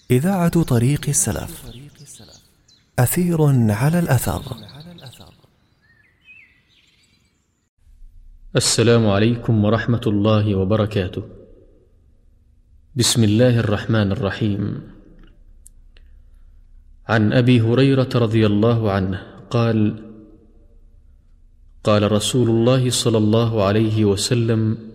إذاعة طريق السلف، أثير على الأثر. السلام عليكم ورحمة الله وبركاته. بسم الله الرحمن الرحيم. عن أبي هريرة رضي الله عنه قال: قال رسول الله صلى الله عليه وسلم: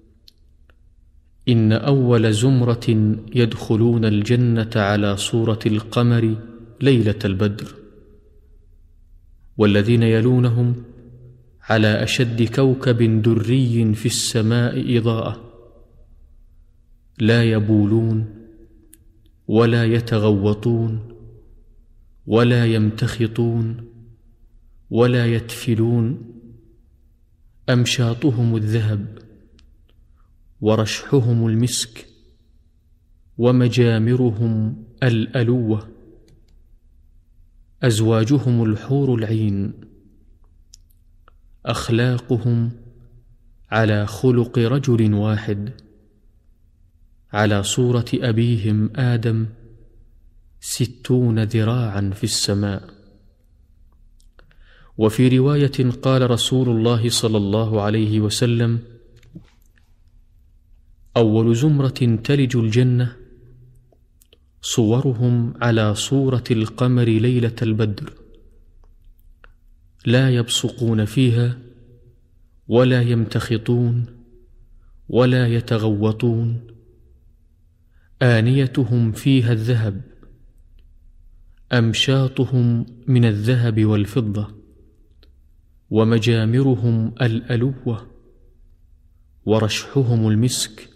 إن أول زمرة يدخلون الجنة على صورة القمر ليلة البدر، والذين يلونهم على أشد كوكب دري في السماء إضاءة، لا يبولون ولا يتغوطون ولا يمتخطون ولا يتفلون، أمشاطهم الذهب ورشحهم المسك ومجامرهم الألوة، أزواجهم الحور العين، أخلاقهم على خلق رجل واحد، على صورة أبيهم آدم 60 ذراعا في السماء. وفي رواية قال رسول الله صلى الله عليه وسلم: أول زمرة تلج الجنة صورهم على صورة القمر ليلة البدر، لا يبصقون فيها ولا يمتخطون ولا يتغوطون، آنيتهم فيها الذهب، أمشاطهم من الذهب والفضة، ومجامرهم الألوة، ورشحهم المسك،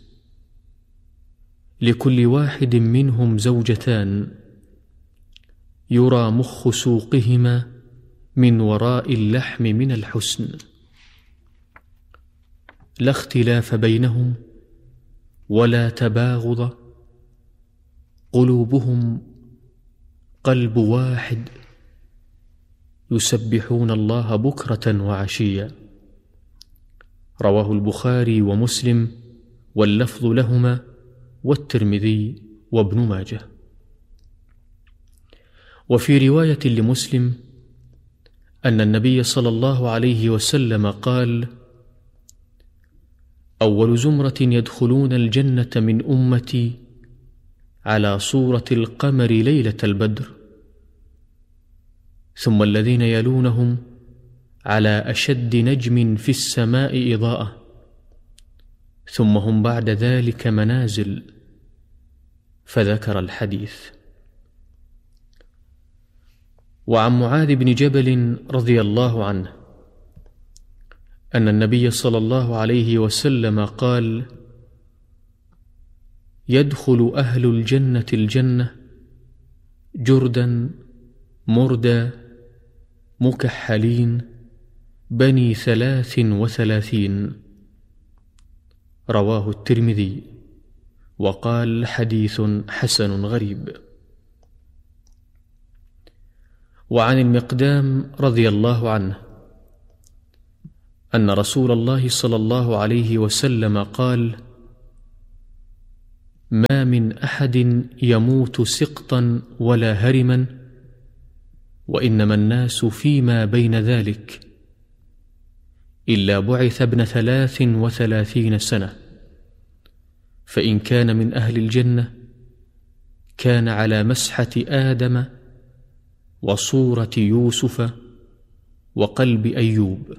لكل واحد منهم زوجتان، يرى مخ سوقهما من وراء اللحم من الحسن، لا اختلاف بينهم ولا تباغض، قلوبهم قلب واحد، يسبحون الله بكرة وعشيا. رواه البخاري ومسلم، واللفظ لهما، والترمذي وابن ماجه. وفي رواية لمسلم أن النبي صلى الله عليه وسلم قال: أول زمرة يدخلون الجنة من أمتي على صورة القمر ليلة البدر، ثم الذين يلونهم على أشد نجم في السماء إضاءة، ثم هم بعد ذلك منازل، فذكر الحديث. وعن معاذ بن جبل رضي الله عنه أن النبي صلى الله عليه وسلم قال: يدخل أهل الجنة الجنة جردا مردا مكحلين بني 33. رواه الترمذي، وقال: حديث حسن غريب. وعن المقدام رضي الله عنه أن رسول الله صلى الله عليه وسلم قال: ما من أحد يموت سقطا ولا هرما، وإنما الناس فيما بين ذلك، إلا بعث ابن 33 سنة، فإن كان من أهل الجنة كان على مسحة آدم وصورة يوسف وقلب أيوب،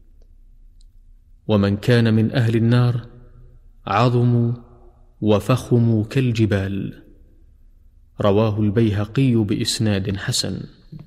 ومن كان من أهل النار عظموا وفخموا كالجبال. رواه البيهقي بإسناد حسن.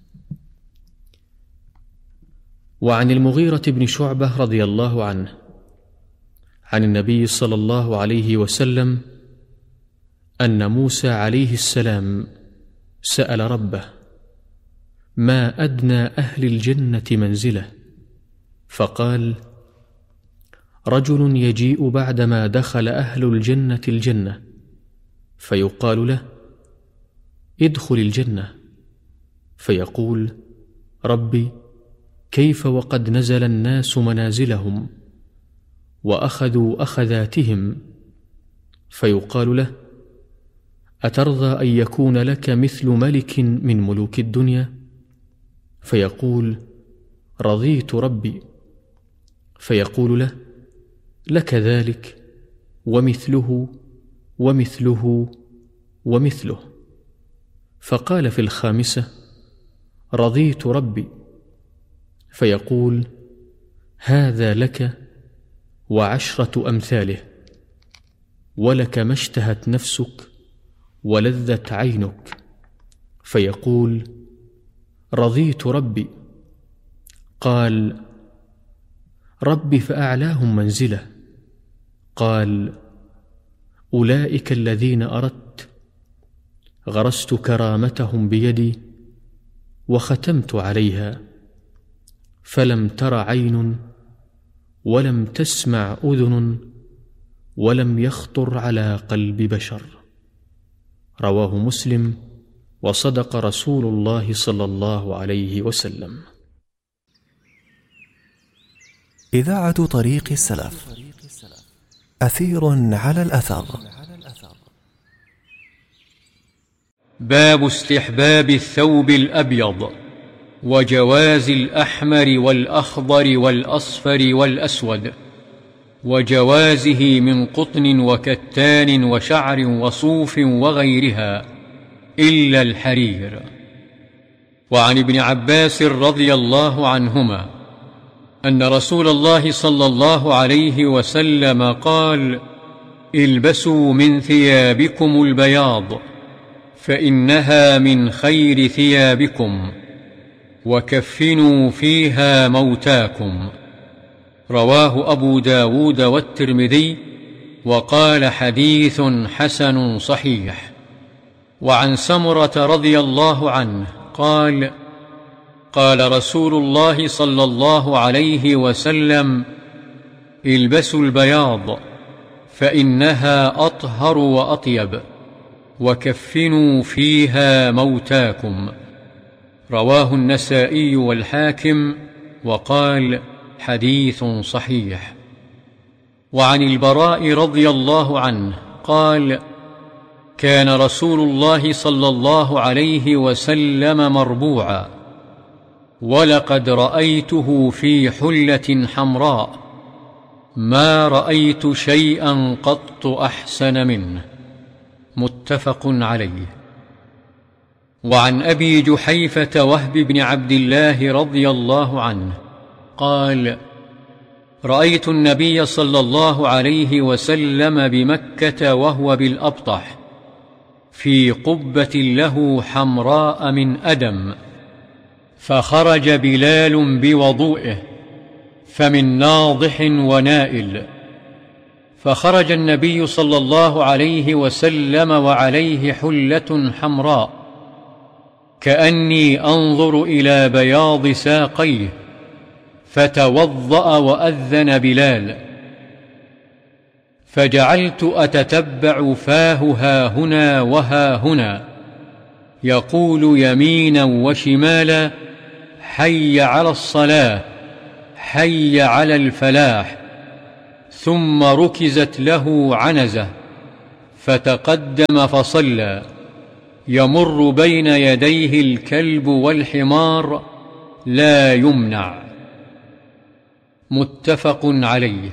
وعن المغيرة بن شعبة رضي الله عنه عن النبي صلى الله عليه وسلم أن موسى عليه السلام سأل ربه: ما أدنى أهل الجنة منزله؟ فقال: رجل يجيء بعدما دخل أهل الجنة الجنة، فيقال له: ادخل الجنة، فيقول: ربي، كيف وقد نزل الناس منازلهم وأخذوا أخذاتهم؟ فيقال له: أترضى أن يكون لك مثل ملك من ملوك الدنيا؟ فيقول: رضيت ربي. فيقول له: لك ذلك ومثله ومثله ومثله. فقال في الخامسة: رضيت ربي. فيقول: هذا لك وعشرة أمثاله، ولك ما اشتهت نفسك ولذت عينك. فيقول: رضيت ربي. قال: ربي فأعلاهم منزلة. قال: أولئك الذين أردت، غرست كرامتهم بيدي وختمت عليها، فلم تر عين ولم تسمع أذن ولم يخطر على قلب بشر. رواه مسلم، وصدق رسول الله صلى الله عليه وسلم. إذاعة طريق السلف، أثير على الأثر. باب استحباب الثوب الأبيض وجواز الأحمر والأخضر والأصفر والأسود، وجوازه من قطن وكتان وشعر وصوف وغيرها إلا الحرير. وعن ابن عباس رضي الله عنهما أن رسول الله صلى الله عليه وسلم قال: البسوا من ثيابكم البياض فإنها من خير ثيابكم، وكفنوا فيها موتاكم. رواه أبو داود والترمذي، وقال: حديث حسن صحيح. وعن سمرة رضي الله عنه قال: قال رسول الله صلى الله عليه وسلم: البسوا البياض فإنها أطهر وأطيب، وكفنوا فيها موتاكم. رواه النسائي والحاكم، وقال: حديث صحيح. وعن البراء رضي الله عنه قال: كان رسول الله صلى الله عليه وسلم مربوعا، ولقد رأيته في حلة حمراء ما رأيت شيئا قط أحسن منه. متفق عليه. وعن أبي جحيفة وهب بن عبد الله رضي الله عنه قال: رأيت النبي صلى الله عليه وسلم بمكة وهو بالأبطح في قبة له حمراء من أدم، فخرج بلال بوضوئه فمن ناضح ونائل، فخرج النبي صلى الله عليه وسلم وعليه حلة حمراء كأني أنظر إلى بياض ساقيه، فتوضأ وأذن بلال، فجعلت أتتبع فاه هاهنا وهاهنا يقول يمينا وشمالا: حي على الصلاة، حي على الفلاح. ثم ركزت له عنزة فتقدم فصلى، يمر بين يديه الكلب والحمار لا يمنع. متفق عليه.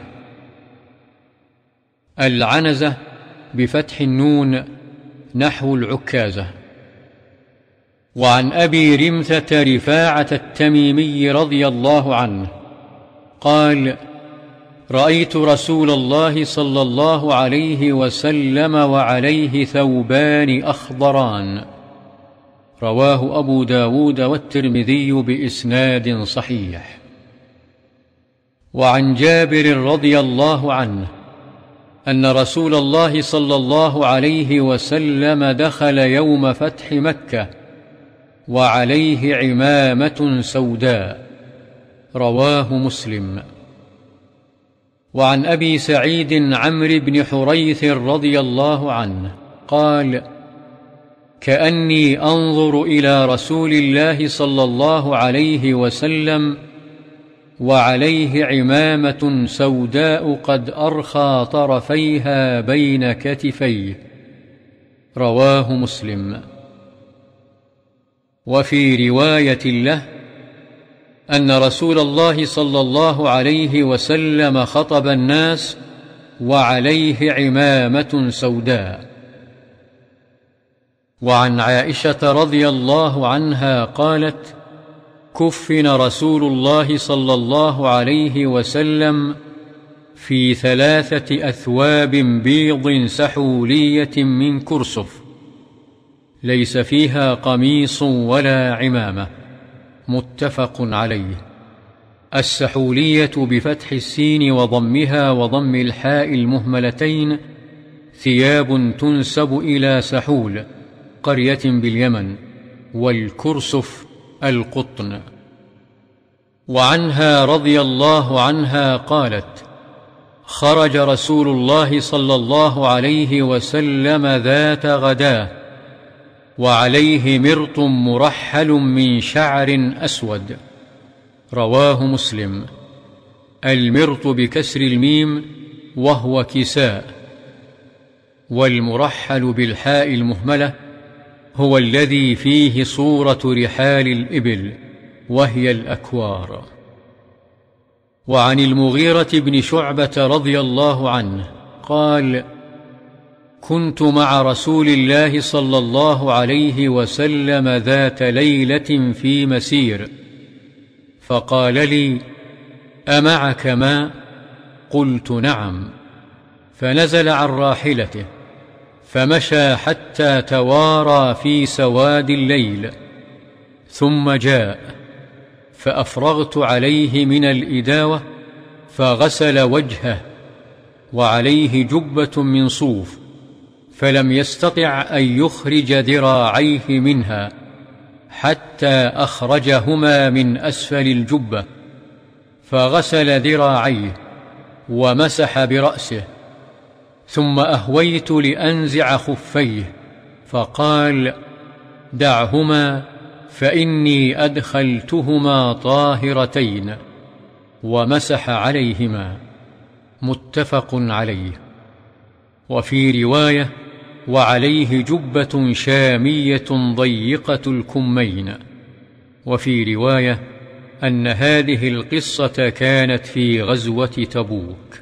العنزة بفتح النون نحو العكازة. وعن أبي رمثة رفاعة التميمي رضي الله عنه قال: رأيت رسول الله صلى الله عليه وسلم وعليه ثوبان أخضران. رواه أبو داود والترمذي بإسناد صحيح. وعن جابر رضي الله عنه أن رسول الله صلى الله عليه وسلم دخل يوم فتح مكة وعليه عمامة سوداء. رواه مسلم. وعن أبي سعيد عمرو بن حريث رضي الله عنه قال: كأني أنظر إلى رسول الله صلى الله عليه وسلم وعليه عمامة سوداء قد أرخى طرفيها بين كتفيه. رواه مسلم. وفي رواية له أن رسول الله صلى الله عليه وسلم خطب الناس وعليه عمامة سوداء. وعن عائشة رضي الله عنها قالت: كفن رسول الله صلى الله عليه وسلم في 3 أثواب بيض سحولية من كرسف، ليس فيها قميص ولا عمامة. متفق عليه. السحولية بفتح السين وضمها وضم الحاء المهملتين ثياب تنسب إلى سحول قرية باليمن، والكرسف القطن. وعنها رضي الله عنها قالت: خرج رسول الله صلى الله عليه وسلم ذات غداه وعليه مرط مرحل من شعر أسود. رواه مسلم. المرط بكسر الميم وهو كساء، والمرحل بالحاء المهملة هو الذي فيه صورة رحال الإبل وهي الأكوار. وعن المغيرة بن شعبة رضي الله عنه قال: كنت مع رسول الله صلى الله عليه وسلم ذات ليلة في مسير، فقال لي: أمعك ماء؟ قلت: نعم. فنزل عن راحلته فمشى حتى توارى في سواد الليل، ثم جاء فأفرغت عليه من الإداوة فغسل وجهه، وعليه جبة من صوف، فلم يستطع أن يخرج ذراعيه منها حتى أخرجهما من أسفل الجبة، فغسل ذراعيه ومسح برأسه، ثم أهويت لأنزع خفيه فقال: دعهما فإني أدخلتهما طاهرتين، ومسح عليهما. متفق عليه. وفي رواية: وعليه جبة شامية ضيقة الكمين. وفي رواية أن هذه القصة كانت في غزوة تبوك.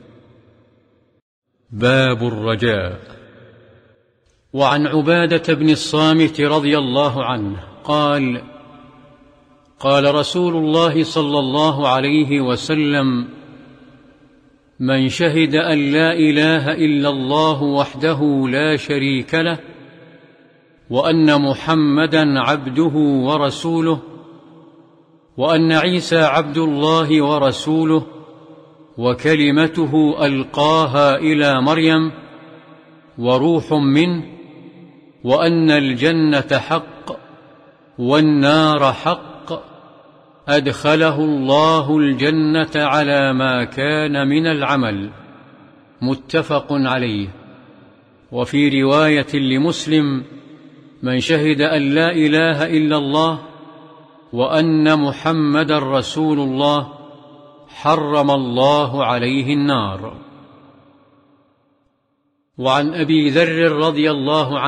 باب الرجاء. وعن عبادة بن الصامت رضي الله عنه قال: قال رسول الله صلى الله عليه وسلم: من شهد أن لا إله إلا الله وحده لا شريك له، وأن محمدًا عبده ورسوله، وأن عيسى عبد الله ورسوله، وكلمته ألقاها إلى مريم وروح منه، وأن الجنة حق والنار حق، أدخله الله الجنة على ما كان من العمل. متفق عليه. وفي رواية لمسلم: من شهد أن لا إله إلا الله وأن محمدًا رسول الله حرم الله عليه النار. وعن أبي ذر رضي الله عنه